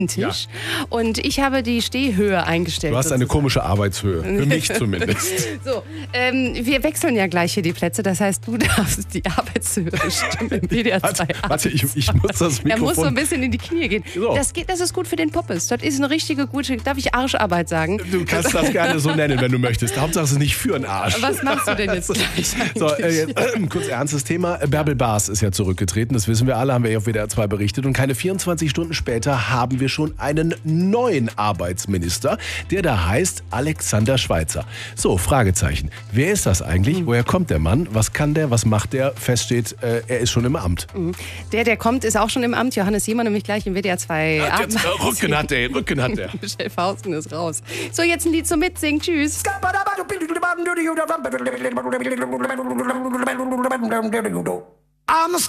Tisch und ich habe die Stehhöhe eingestellt. Du hast eine komische Arbeitshöhe, für mich zumindest. So, wir wechseln ja gleich hier die Plätze, das heißt, du darfst die Arbeitshöhe bestimmen im WDR 2. Warte, ich muss das Mikrofon... Er muss so ein bisschen in die Knie gehen. So. Das ist gut für den Poppes. Das ist eine richtige gute, darf ich Arscharbeit sagen? Du kannst das gerne so nennen, wenn du möchtest. Hauptsache es ist nicht für einen Arsch. Was machst du denn jetzt gleich So, kurz ernstes Thema. Bärbel Baas ist ja zurückgetreten, das wissen wir alle, haben wir ja auf WDR 2 berichtet. Und keine 24 Stunden später haben wir schon einen neuen Arbeitsminister, der da heißt Alexander Schweitzer. So, Fragezeichen. Wer ist das eigentlich? Woher kommt der Mann? Was kann der? Was macht der? Fest steht, er ist schon im Amt. Der kommt, ist auch schon im Amt. Johannes Siemann nämlich gleich im WDR 2 Amt. Rücken hat der. Michelle Fausten ist raus. So, jetzt ein Lied zum Mitsingen. Tschüss. I'm a